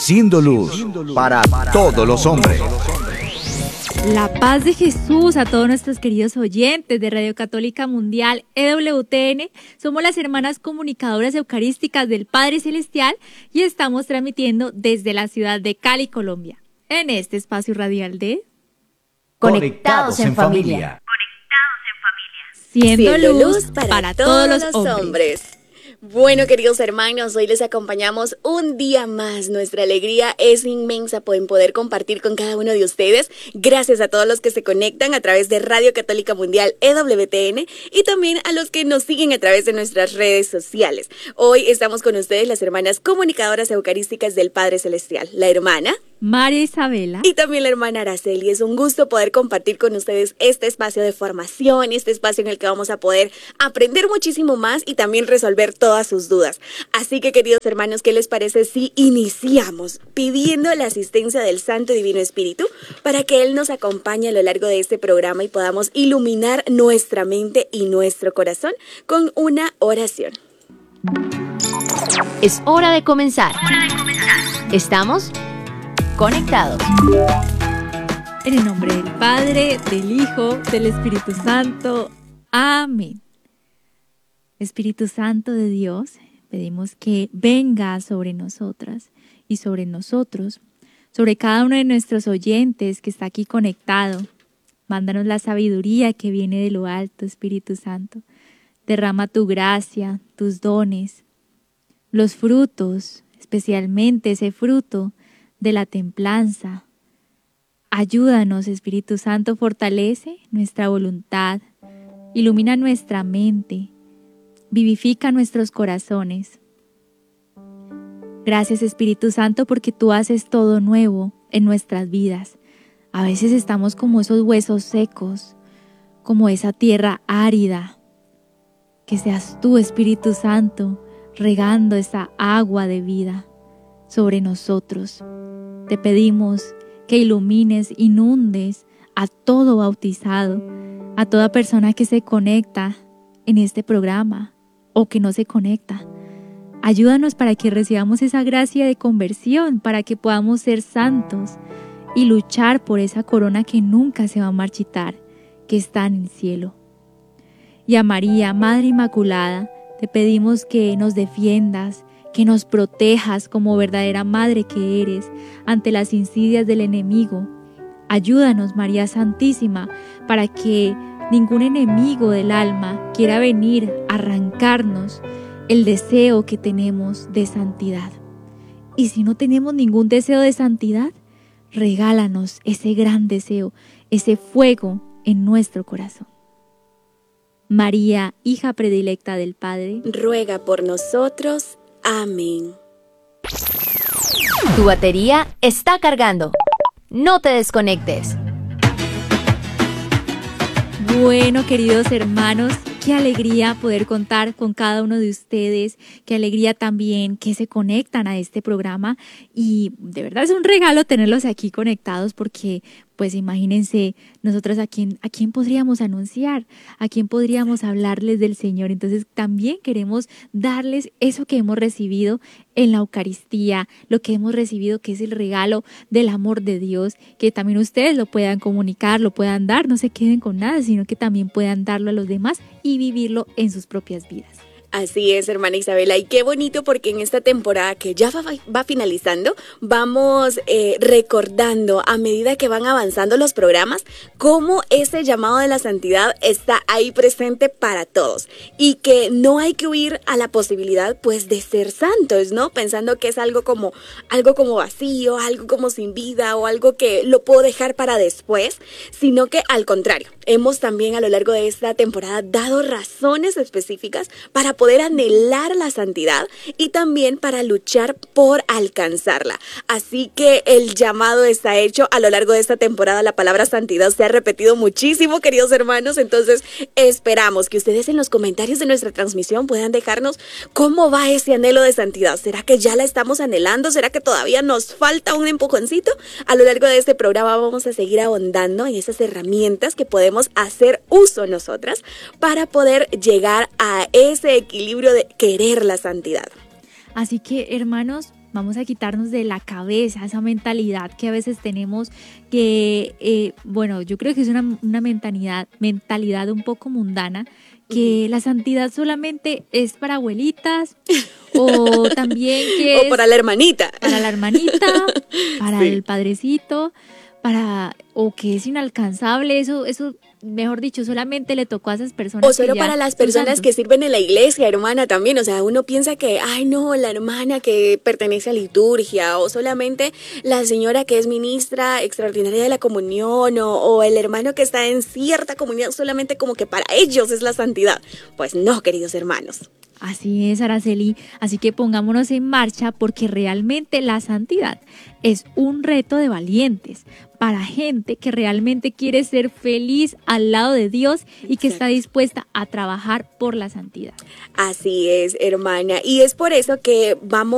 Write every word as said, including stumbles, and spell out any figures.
siendo luz para todos los hombres. La paz de Jesús a todos nuestros queridos oyentes de Radio Católica Mundial E W T N. Somos las hermanas comunicadoras eucarísticas del Padre Celestial y estamos transmitiendo desde la ciudad de Cali, Colombia, en este espacio radial de Conectados en Familia. Siendo, Siendo luz, luz para, para todos, todos los los hombres. hombres. Bueno, queridos hermanos, hoy les acompañamos un día más. Nuestra alegría es inmensa por poder compartir con cada uno de ustedes. Gracias a todos los que se conectan a través de Radio Católica Mundial E W T N y también a los que nos siguen a través de nuestras redes sociales. Hoy estamos con ustedes las hermanas comunicadoras eucarísticas del Padre Celestial, la hermana María Isabela y también la hermana Araceli. Es un gusto poder compartir con ustedes este espacio de formación, este espacio en el que vamos a poder aprender muchísimo más y también resolver todas sus dudas. Así que, queridos hermanos, ¿qué les parece si iniciamos pidiendo la asistencia del Santo y Divino Espíritu para que Él nos acompañe a lo largo de este programa y podamos iluminar nuestra mente y nuestro corazón con una oración? Es hora de comenzar. Estamos conectados. En el nombre del Padre, del Hijo, del Espíritu Santo. Amén. Espíritu Santo de Dios, pedimos que venga sobre nosotras y sobre nosotros, sobre cada uno de nuestros oyentes que está aquí conectado. Mándanos la sabiduría que viene de lo alto, Espíritu Santo. Derrama tu gracia, tus dones, los frutos, especialmente ese fruto de la templanza. Ayúdanos, Espíritu Santo, fortalece nuestra voluntad, ilumina nuestra mente, vivifica nuestros corazones. Gracias, Espíritu Santo, porque tú haces todo nuevo en nuestras vidas. A veces estamos como esos huesos secos, como esa tierra árida. Que seas tú, Espíritu Santo, regando esa agua de vida sobre nosotros. Te pedimos que ilumines, inundes a todo bautizado, a toda persona que se conecta en este programa o que no se conecta. Ayúdanos para que recibamos esa gracia de conversión, para que podamos ser santos y luchar por esa corona que nunca se va a marchitar, que está en el cielo. Y a María, Madre Inmaculada, te pedimos que nos defiendas, que nos protejas como verdadera madre que eres ante las insidias del enemigo. Ayúdanos, María Santísima, para que ningún enemigo del alma quiera venir a arrancarnos el deseo que tenemos de santidad. Y si no tenemos ningún deseo de santidad, regálanos ese gran deseo, ese fuego en nuestro corazón. María, hija predilecta del Padre, ruega por nosotros. Amén. Tu batería está cargando. No te desconectes. Bueno, queridos hermanos, qué alegría poder contar con cada uno de ustedes, qué alegría también que se conectan a este programa y de verdad es un regalo tenerlos aquí conectados porque pues imagínense nosotros a quién, a quién podríamos anunciar, a quién podríamos hablarles del Señor. Entonces también queremos darles eso que hemos recibido en la Eucaristía, lo que hemos recibido que es el regalo del amor de Dios, que también ustedes lo puedan comunicar, lo puedan dar, no se queden con nada, sino que también puedan darlo a los demás y vivirlo en sus propias vidas. Así es, hermana Isabela, y qué bonito porque en esta temporada que ya va, va finalizando, vamos eh, recordando a medida que van avanzando los programas cómo ese llamado de la santidad está ahí presente para todos y que no hay que huir a la posibilidad pues de ser santos, ¿no? Pensando que es algo como, algo como vacío, algo como sin vida o algo que lo puedo dejar para después, sino que al contrario, hemos también a lo largo de esta temporada dado razones específicas para poder poder anhelar la santidad y también para luchar por alcanzarla. Así que el llamado está hecho a lo largo de esta temporada. La palabra santidad se ha repetido muchísimo, queridos hermanos, entonces esperamos que ustedes en los comentarios de nuestra transmisión puedan dejarnos cómo va ese anhelo de santidad. ¿Será que ya la estamos anhelando? ¿Será que todavía nos falta un empujoncito? A lo largo de este programa vamos a seguir ahondando en esas herramientas que podemos hacer uso nosotras para poder llegar a ese equilibrio de querer la santidad. Así que, hermanos, vamos a quitarnos de la cabeza esa mentalidad que a veces tenemos que, eh, bueno, yo creo que es una, una mentalidad, mentalidad un poco mundana, que la santidad solamente es para abuelitas o también que O es para la hermanita. para la hermanita, para Sí. el padrecito, para o que es inalcanzable, eso, eso, mejor dicho, solamente le tocó a esas personas. O solo que ya para las son personas santos. que sirven en la iglesia, hermana, también. O sea, uno piensa que, ay, no, la hermana que pertenece a liturgia, o solamente la señora que es ministra extraordinaria de la comunión, o, o el hermano que está en cierta comunidad, solamente como que para ellos es la santidad. Pues no, queridos hermanos. Así es, Araceli. Así que pongámonos en marcha porque realmente la santidad es un reto de valientes para gente que realmente quiere ser feliz al lado de Dios y que está dispuesta a trabajar por la santidad. Así es, hermana. Y es por eso que vamos